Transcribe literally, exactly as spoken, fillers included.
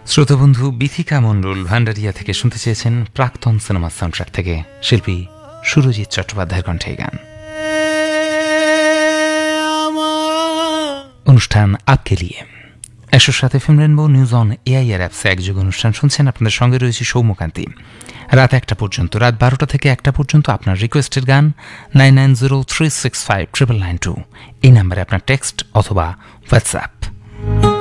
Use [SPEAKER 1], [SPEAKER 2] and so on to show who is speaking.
[SPEAKER 1] শ্রোতাবন্ধু বিথিকা মণ্ডল ভান্ডারিয়া থেকে শুনতে চেয়েছেন প্রাক্তন সিনেমার সাউন্ডট্র্যাক থেকে শিল্পী সুরজিৎ চট্টোপাধ্যায়ের কণ্ঠে গান। অনুষ্ঠান আপকে লিয়ে একশো সাথে film rainbow news on AIR অ্যাপসে একযোগ অনুষ্ঠান শুনছেন। আপনাদের সঙ্গে রয়েছে সৌম্যকান্তি। রাত একটা পর্যন্ত, রাত বারোটা থেকে একটা পর্যন্ত আপনার রিকোয়েস্টের গান nine nine zero three six five triple nine two এই নাম্বারে আপনার টেক্সট অথবা হোয়াটসঅ্যাপ।